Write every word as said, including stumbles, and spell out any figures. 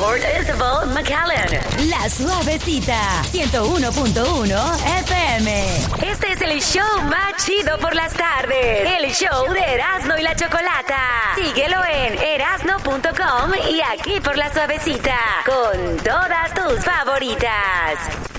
Port Isabel, McAllen. La Suavecita, ciento uno punto uno F M. Este es el show más chido por las tardes. El show de Erasmo y la Chocolata. Síguelo en erasno punto com y aquí por La Suavecita. Con todas tus favoritas.